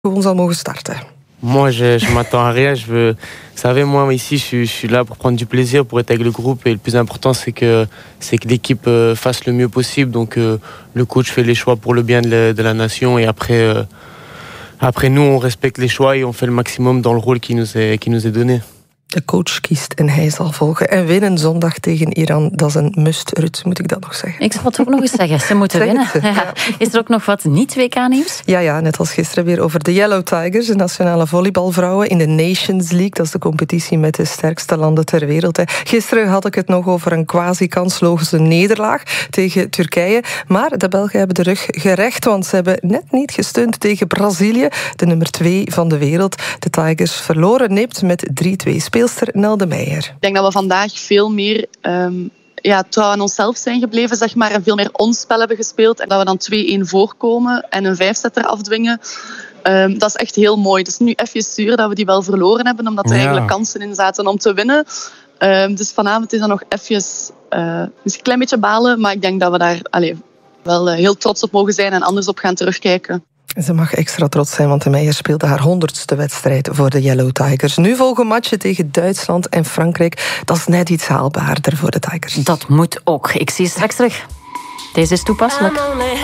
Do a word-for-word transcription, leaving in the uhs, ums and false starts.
gewoon zal mogen starten. Moi, je, je m'attends à rien. Je veux... Vous savez, moi, ici, je, je suis là pour prendre du plaisir, pour être avec le groupe. Et le plus important, c'est que, c'est que l'équipe euh, fasse le mieux possible. Donc, euh, le coach fait les choix pour le bien de la, de la nation. Et après, euh, après, nous, on respecte les choix et on fait le maximum dans le rôle qui nous est, qui nous est donné. De coach kiest en hij zal volgen. En winnen zondag tegen Iran, dat is een must. Ruud, moet ik dat nog zeggen? Ik zal het ook nog eens zeggen. Ze moeten Zeg winnen. het, ja. Ja. Is er ook nog wat niet-W K-nieuws? Ja, ja, net als gisteren weer over de Yellow Tigers, de nationale volleybalvrouwen in de Nations League. Dat is de competitie met de sterkste landen ter wereld. Hè. Gisteren had ik het nog over een quasi-kansloze nederlaag tegen Turkije. Maar de Belgen hebben de rug gerecht, want ze hebben net niet gesteund tegen Brazilië, de nummer twee van de wereld. De Tigers verloren nipt met drie twee. Speelster Nelde Meijer. Ik denk dat we vandaag veel meer um, ja, trouw aan onszelf zijn gebleven, zeg maar, en veel meer ons spel hebben gespeeld. En dat we dan twee-één voorkomen en een vijfzetter afdwingen. Um, dat is echt heel mooi. Het is nu even zuur dat we die wel verloren hebben, omdat er ja. eigenlijk kansen in zaten om te winnen. Um, dus vanavond is dat nog even uh, dus een klein beetje balen, maar ik denk dat we daar allez, wel uh, heel trots op mogen zijn en anders op gaan terugkijken. Ze mag extra trots zijn, want de Meijer speelde haar honderdste wedstrijd voor de Yellow Tigers. Nu volgen matchen tegen Duitsland en Frankrijk. Dat is net iets haalbaarder voor de Tigers. Dat moet ook. Ik zie je straks terug. Deze is toepasselijk.